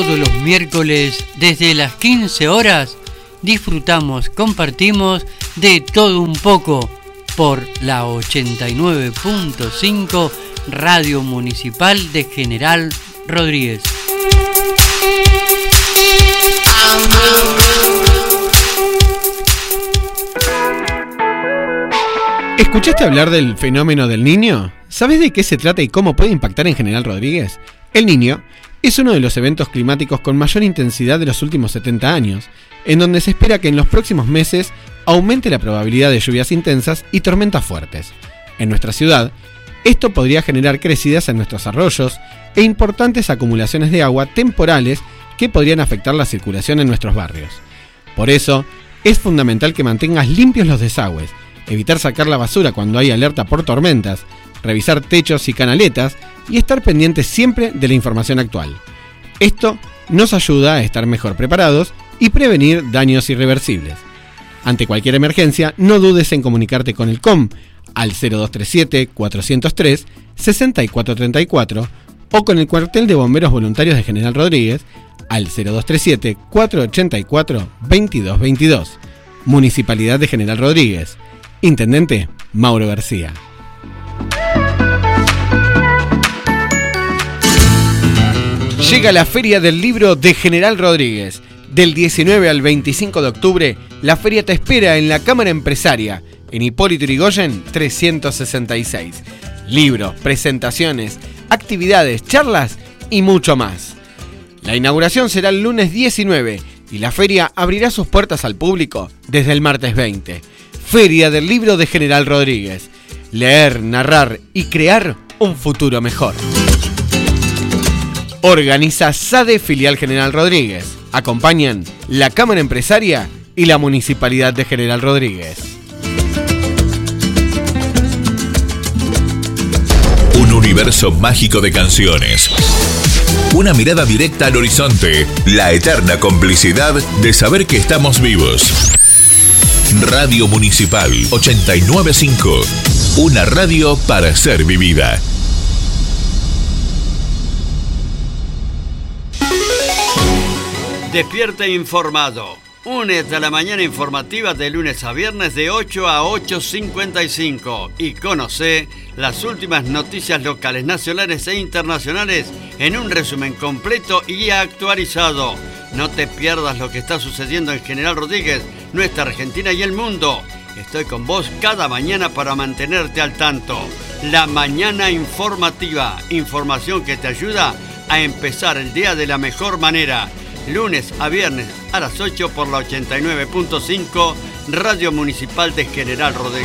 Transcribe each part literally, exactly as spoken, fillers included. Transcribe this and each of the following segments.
Todos los miércoles desde las quince horas disfrutamos, compartimos de todo un poco por la ochenta y nueve punto cinco Radio Municipal de General Rodríguez. ¿Escuchaste hablar del fenómeno del Niño? ¿Sabes de qué se trata y cómo puede impactar en General Rodríguez? El Niño es uno de los eventos climáticos con mayor intensidad de los últimos setenta años, en donde se espera que en los próximos meses aumente la probabilidad de lluvias intensas y tormentas fuertes. En nuestra ciudad, esto podría generar crecidas en nuestros arroyos e importantes acumulaciones de agua temporales que podrían afectar la circulación en nuestros barrios. Por eso, es fundamental que mantengas limpios los desagües, evitar sacar la basura cuando hay alerta por tormentas, revisar techos y canaletas y estar pendientes siempre de la información actual. Esto nos ayuda a estar mejor preparados y prevenir daños irreversibles. Ante cualquier emergencia, no dudes en comunicarte con el C O M al cero dos tres siete, cuatro cero tres, seis cuatro tres cuatro o con el cuartel de bomberos voluntarios de General Rodríguez al cero dos tres siete, cuatro ocho cuatro, dos dos dos dos. Municipalidad de General Rodríguez. Intendente Mauro García. Llega la Feria del Libro de General Rodríguez. Del diecinueve al veinticinco de octubre, la feria te espera en la Cámara Empresaria, en Hipólito Yrigoyen trescientos sesenta y seis. Libros, presentaciones, actividades, charlas y mucho más. La inauguración será el lunes diecinueve y la feria abrirá sus puertas al público desde el martes veinte. Feria del Libro de General Rodríguez. Leer, narrar y crear un futuro mejor. Organiza SADE Filial General Rodríguez. Acompañan la Cámara Empresaria y la Municipalidad de General Rodríguez. Un universo mágico de canciones. Una mirada directa al horizonte. La eterna complicidad de saber que estamos vivos. Radio Municipal ochenta y nueve punto cinco. Una radio para ser vivida. Despierta informado. Únete a la mañana informativa de lunes a viernes de ocho a ocho cincuenta y cinco y conoce las últimas noticias locales, nacionales e internacionales en un resumen completo y actualizado. No te pierdas lo que está sucediendo en General Rodríguez, nuestra Argentina y el mundo. Estoy con vos cada mañana para mantenerte al tanto. La mañana informativa, información que te ayuda a empezar el día de la mejor manera. Lunes a viernes a las ocho por la ochenta y nueve punto cinco Radio Municipal de General Rodríguez.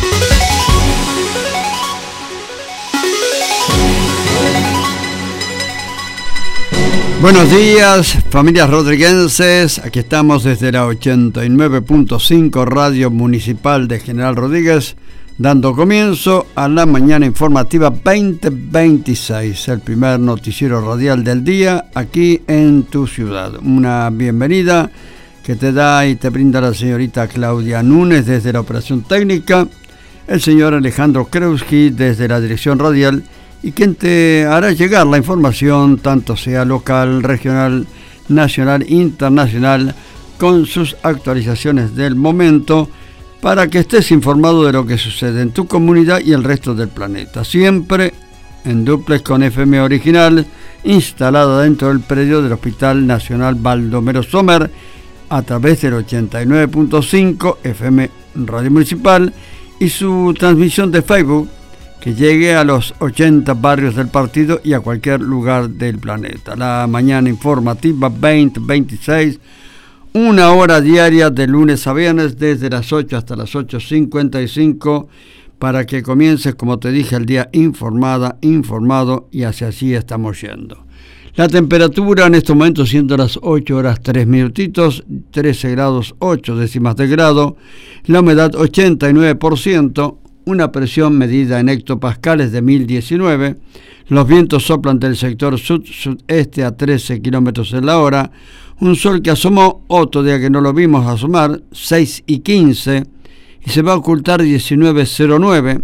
Buenos días, familias rodriguenses. Aquí estamos desde la ochenta y nueve punto cinco Radio Municipal de General Rodríguez, dando comienzo a la mañana informativa veinte veintiséis, el primer noticiero radial del día aquí en tu ciudad. Una bienvenida que te da y te brinda la señorita Claudia Núñez desde la operación técnica, el señor Alejandro Kreuski desde la dirección radial y quien te hará llegar la información, tanto sea local, regional, nacional, internacional, con sus actualizaciones del momento, para que estés informado de lo que sucede en tu comunidad y el resto del planeta. Siempre en dúplex con F M original, instalada dentro del predio del Hospital Nacional Baldomero Sommer, a través del ochenta y nueve punto cinco F M Radio Municipal y su transmisión de Facebook, que llegue a los ochenta barrios del partido y a cualquier lugar del planeta. La mañana informativa veinte veintiséis, una hora diaria de lunes a viernes desde las ocho hasta las ocho cincuenta y cinco, para que comiences, como te dije, el día informada, informado, y hacia así estamos yendo. La temperatura en estos momentos siendo las ocho horas tres minutitos, trece grados ocho décimas de grado, la humedad ochenta y nueve por ciento, una presión medida en hectopascales de mil diecinueve, los vientos soplan del sector sud-sudeste a trece kilómetros en la hora, un sol que asomó, otro día que no lo vimos asomar, seis y quince, y se va a ocultar diecinueve cero nueve,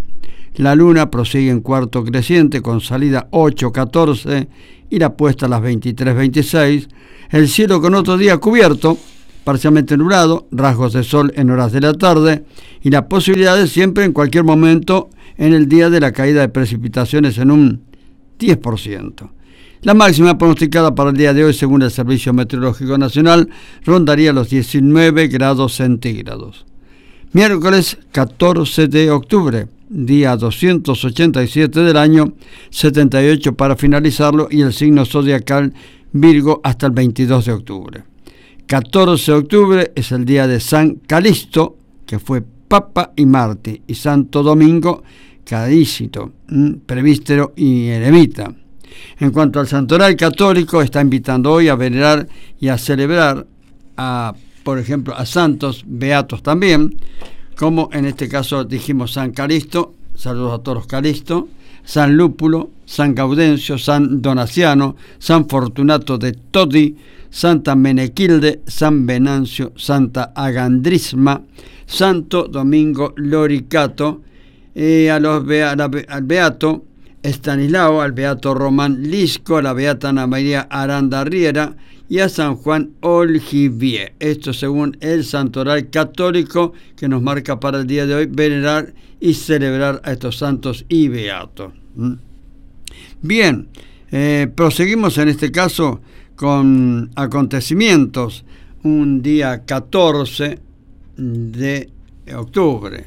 La luna prosigue en cuarto creciente con salida ocho catorce y la puesta a las veintitrés veintiséis. El cielo con otro día cubierto, parcialmente nublado, rasgos de sol en horas de la tarde y la posibilidad de siempre en cualquier momento en el día de la caída de precipitaciones en un diez por ciento. La máxima pronosticada para el día de hoy, según el Servicio Meteorológico Nacional, rondaría los diecinueve grados centígrados. Miércoles catorce de octubre, día doscientos ochenta y siete del año, setenta y ocho para finalizarlo, y el signo zodiacal Virgo hasta el veintidós de octubre. catorce de octubre es el día de San Calixto, que fue Papa y Mártir, y Santo Domingo, Calixto, presbítero y eremita. En cuanto al santoral católico, está invitando hoy a venerar y a celebrar, a, por ejemplo, a santos beatos también, como en este caso dijimos San Calixto, saludos a todos los Calixto, San Lúpulo, San Gaudencio, San Donaciano, San Fortunato de Todi, Santa Menequilde, San Venancio, Santa Agandrisma, Santo Domingo Loricato, eh, a los bea, la, al beato Estanislao, al beato Román Lisco, a la beata Ana María Aranda Riera y a San Juan Olgivier. Esto según el santoral católico que nos marca para el día de hoy venerar y celebrar a estos santos y beatos. ¿Mm? Bien, eh, proseguimos en este caso con acontecimientos. Un día catorce de octubre.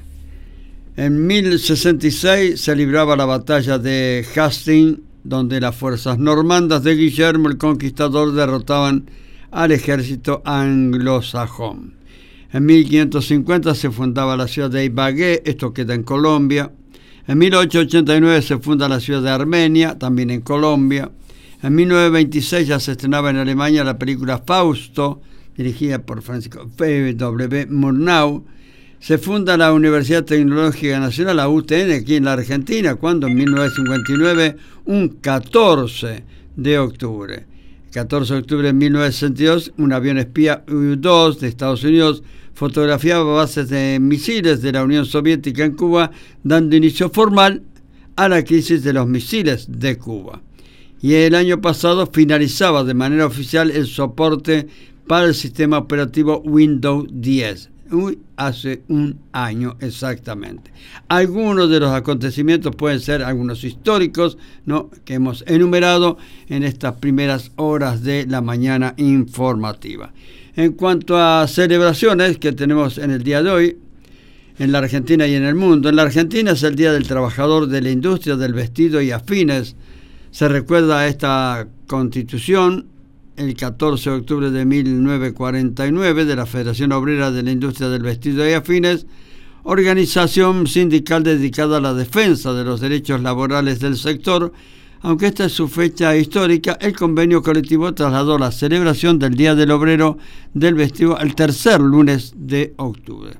En mil sesenta y seis se libraba la batalla de Hastings, donde las fuerzas normandas de Guillermo el Conquistador derrotaban al ejército anglosajón. En mil quinientos cincuenta se fundaba la ciudad de Ibagué, esto queda en Colombia. En mil ochocientos ochenta y nueve se funda la ciudad de Armenia, también en Colombia. En mil novecientos veintiséis ya se estrenaba en Alemania la película Fausto, dirigida por Francisco W. Murnau. Se funda la Universidad Tecnológica Nacional, la U T N, aquí en la Argentina, cuando en mil novecientos cincuenta y nueve, un catorce de octubre. catorce de octubre de mil novecientos sesenta y dos, un avión espía U dos de Estados Unidos fotografiaba bases de misiles de la Unión Soviética en Cuba, dando inicio formal a la crisis de los misiles de Cuba. Y el año pasado finalizaba de manera oficial el soporte para el sistema operativo Windows diez. Uy, hace un año exactamente. Algunos de los acontecimientos pueden ser algunos históricos, ¿no?, que hemos enumerado en estas primeras horas de la mañana informativa. En cuanto a celebraciones que tenemos en el día de hoy, en la Argentina y en el mundo. En la Argentina es el Día del Trabajador de la Industria del Vestido y Afines. Se recuerda esta constitución el catorce de octubre de mil novecientos cuarenta y nueve de la Federación Obrera de la Industria del Vestido y Afines, organización sindical dedicada a la defensa de los derechos laborales del sector. Aunque esta es su fecha histórica, el convenio colectivo trasladó la celebración del Día del Obrero del Vestido al tercer lunes de octubre.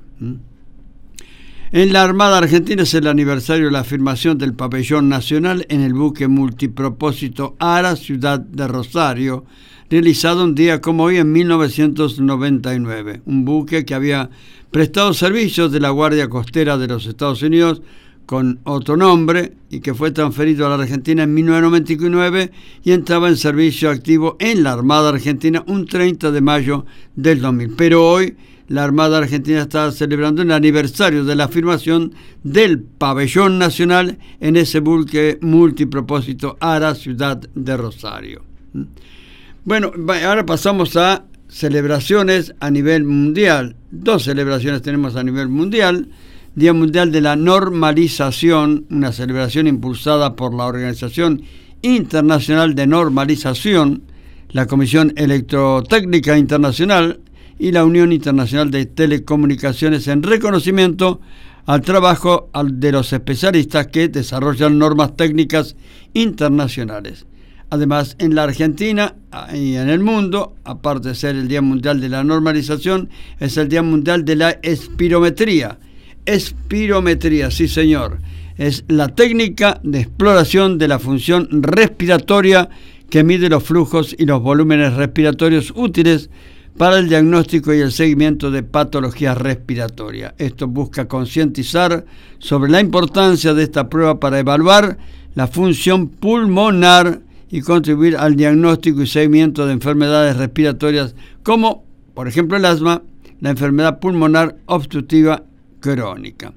En la Armada Argentina es el aniversario de la afirmación del pabellón nacional en el buque multipropósito Ara, ciudad de Rosario, realizado un día como hoy en mil novecientos noventa y nueve. Un buque que había prestado servicios de la Guardia Costera de los Estados Unidos con otro nombre y que fue transferido a la Argentina en mil novecientos noventa y nueve y entraba en servicio activo en la Armada Argentina un treinta de mayo del dos mil. Pero hoy la Armada Argentina está celebrando el aniversario de la afirmación del pabellón nacional en ese buque multipropósito Ara, ciudad de Rosario. Bueno, ahora pasamos a celebraciones a nivel mundial. Dos celebraciones tenemos a nivel mundial. Día Mundial de la Normalización, una celebración impulsada por la Organización Internacional de Normalización, la Comisión Electrotécnica Internacional y la Unión Internacional de Telecomunicaciones en reconocimiento al trabajo de los especialistas que desarrollan normas técnicas internacionales. Además, en la Argentina y en el mundo, aparte de ser el Día Mundial de la Normalización, es el Día Mundial de la Espirometría. Espirometría, sí señor, es la técnica de exploración de la función respiratoria que mide los flujos y los volúmenes respiratorios útiles para el diagnóstico y el seguimiento de patologías respiratorias. Esto busca concientizar sobre la importancia de esta prueba para evaluar la función pulmonar y contribuir al diagnóstico y seguimiento de enfermedades respiratorias como, por ejemplo, el asma, la enfermedad pulmonar obstructiva crónica.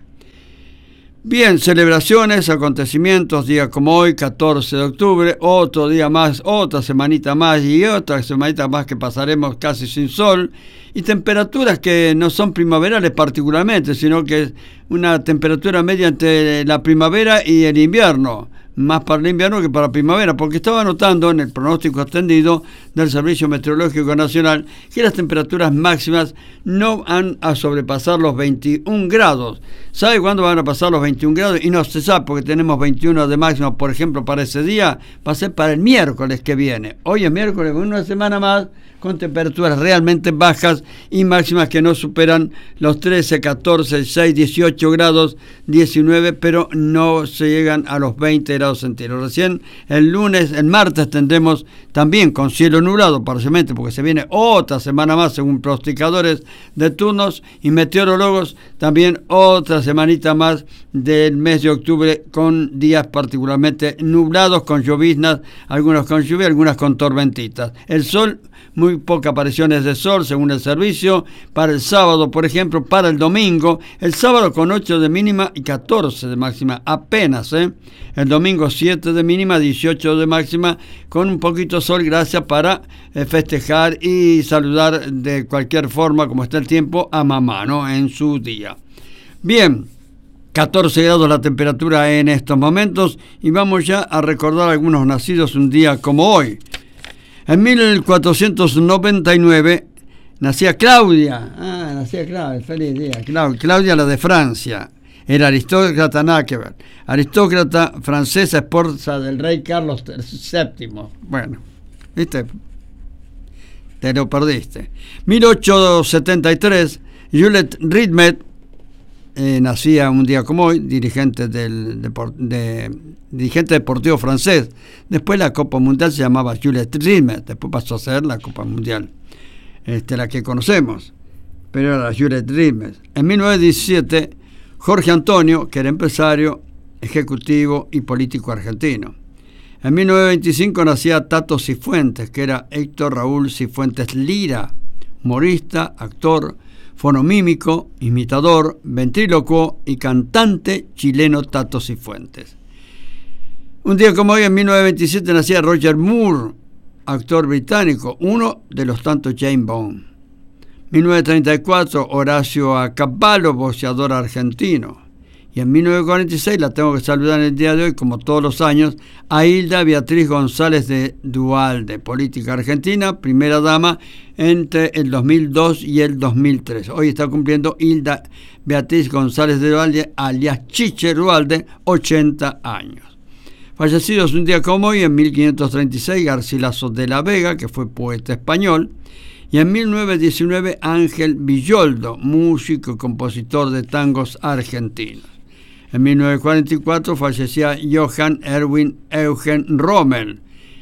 Bien, celebraciones, acontecimientos, día como hoy, catorce de octubre, otro día más, otra semanita más y otra semanita más que pasaremos casi sin sol, y temperaturas que no son primaverales particularmente, sino que es una temperatura media entre la primavera y el invierno, más para el invierno que para la primavera, porque estaba notando en el pronóstico extendido del Servicio Meteorológico Nacional que las temperaturas máximas no van a sobrepasar los veintiún grados. ¿Sabe cuándo van a pasar los veintiún grados? Y no se sabe, porque tenemos veintiuno de máximo, por ejemplo, para ese día. Va a ser para el miércoles que viene. Hoy es miércoles, una semana más, con temperaturas realmente bajas y máximas que no superan los trece, catorce, seis, dieciocho grados, diecinueve, pero no se llegan a los veinte grados centígrados. Recién el lunes, el martes tendremos también con cielo nublado parcialmente, porque se viene otra semana más según pronosticadores de turnos y meteorólogos, también otra semanita más del mes de octubre con días particularmente nublados, con lloviznas, algunos con lluvia, algunas con tormentitas. El sol, muy pocas apariciones de sol según el servicio, para el sábado, por ejemplo, para el domingo, el sábado con ocho de mínima y catorce de máxima, apenas, ¿eh? El domingo siete de mínima, dieciocho de máxima, con un poquito de sol, gracias para eh, festejar y saludar de cualquier forma, como está el tiempo, a mamá, ¿no?, en su día. Bien, catorce grados la temperatura en estos momentos, y vamos ya a recordar algunos nacidos un día como hoy. En mil cuatrocientos noventa y nueve nacía Claudia, ah, nacía Claudia, feliz día, Claudia, Claudia la de Francia, era aristócrata, nada que ver, aristócrata francesa, esposa del rey Carlos séptimo, bueno, viste, te lo perdiste. mil ochocientos setenta y tres, Juliette Rimet, Eh, nacía un día como hoy, dirigente del deport, de, dirigente deportivo francés. Después la Copa Mundial se llamaba Juliette Rimet, después pasó a ser la Copa Mundial, este, la que conocemos, pero era Juliette Rimet. En mil novecientos diecisiete, Jorge Antonio, que era empresario, ejecutivo y político argentino. En mil novecientos veinticinco nacía Tato Cifuentes, que era Héctor Raúl Cifuentes Lira, humorista, actor, fonomímico, imitador, ventrílocuo y cantante chileno Tato Cifuentes. Un día como hoy, en mil novecientos veintisiete, nacía Roger Moore, actor británico, uno de los tantos James Bond. mil novecientos treinta y cuatro, Horacio Acabalo, boxeador argentino. Y en mil novecientos cuarenta y seis, la tengo que saludar en el día de hoy, como todos los años, a Hilda Beatriz González de Duhalde, política argentina, primera dama entre el dos mil dos y el dos mil tres. Hoy está cumpliendo Hilda Beatriz González de Duhalde, alias Chiche Duhalde, ochenta años. Fallecidos un día como hoy, en mil quinientos treinta y seis, Garcilaso de la Vega, que fue poeta español. Y en mil novecientos diecinueve, Ángel Villoldo, músico y compositor de tangos argentinos. En mil novecientos cuarenta y cuatro fallecía Johann Erwin Eugen Rommel,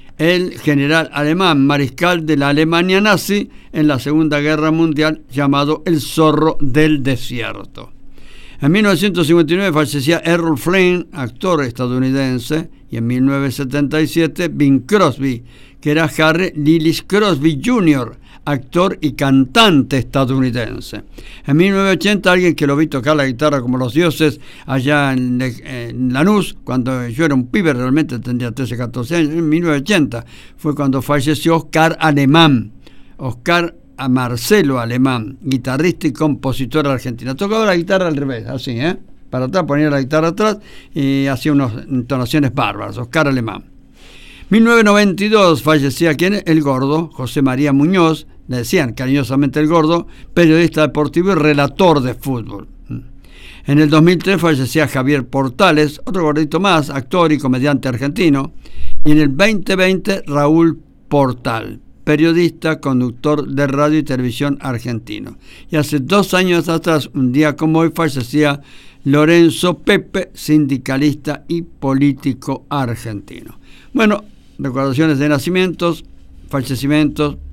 el general alemán, mariscal de la Alemania nazi en la Segunda Guerra Mundial, llamado el Zorro del Desierto. En mil novecientos cincuenta y nueve fallecía Errol Flynn, actor estadounidense, y en mil novecientos setenta y siete Bing Crosby, que era Harry Lillis Crosby junior, actor y cantante estadounidense. En mil novecientos ochenta, alguien que lo vi tocar la guitarra como los dioses allá en, en Lanús, cuando yo era un pibe, realmente tendría trece, catorce años, en mil novecientos ochenta fue cuando falleció Oscar Alemán, Oscar a Marcelo Alemán, guitarrista y compositor argentino. Tocaba la guitarra al revés, así, ¿eh? Para atrás, ponía la guitarra atrás y hacía unas entonaciones bárbaras. Oscar Alemán. mil novecientos noventa y dos fallecía, ¿quién? El Gordo, José María Muñoz, le decían cariñosamente el Gordo, periodista deportivo y relator de fútbol. En el dos mil tres fallecía Javier Portales, otro gordito más, actor y comediante argentino. Y en el veinte veinte, Raúl Portal, periodista, conductor de radio y televisión argentino. Y hace dos años atrás, un día como hoy, fallecía Lorenzo Pepe, sindicalista y político argentino. Bueno, recordaciones de nacimientos, fallecimientos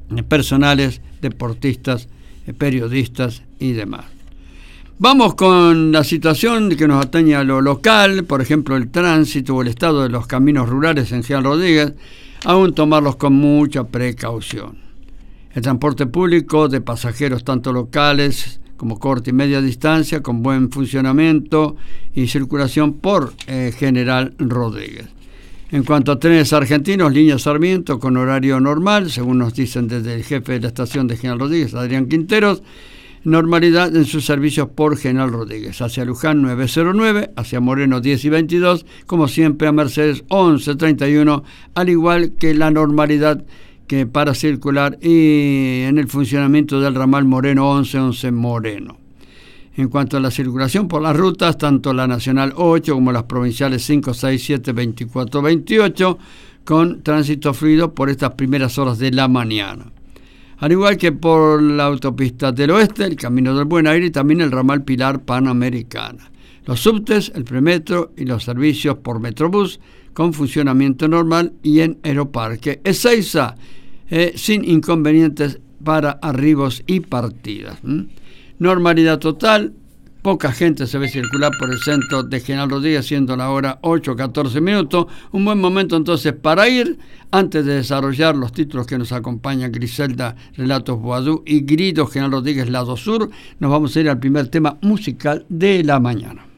personales, deportistas, periodistas y demás. Vamos con la situación que nos atañe a lo local, por ejemplo el tránsito o el estado de los caminos rurales en General Rodríguez, aún tomarlos con mucha precaución. El transporte público de pasajeros tanto locales como corta y media distancia, con buen funcionamiento y circulación por eh, General Rodríguez. En cuanto a trenes argentinos, línea Sarmiento con horario normal, según nos dicen desde el jefe de la estación de General Rodríguez, Adrián Quinteros, normalidad en sus servicios por General Rodríguez, hacia Luján nueve cero nueve, hacia Moreno diez y veintidós, como siempre a Mercedes once treinta y uno, al igual que la normalidad que para circular y en el funcionamiento del ramal Moreno once once Moreno. En cuanto a la circulación por las rutas, tanto la Nacional ocho como las provinciales cinco, seis, siete, veinticuatro, veintiocho, con tránsito fluido por estas primeras horas de la mañana. Al igual que por la autopista del oeste, el Camino del Buen Aire y también el ramal Pilar Panamericana. Los subtes, el premetro y los servicios por Metrobús con funcionamiento normal y en Aeroparque Ezeiza, eh, sin inconvenientes para arribos y partidas. ¿Mm? Normalidad total, poca gente se ve circular por el centro de General Rodríguez, siendo la hora ocho catorce minutos. Un buen momento entonces para ir, antes de desarrollar los títulos que nos acompañan, Griselda, Relatos Boadú y Gritos General Rodríguez, Lado Sur. Nos vamos a ir al primer tema musical de la mañana.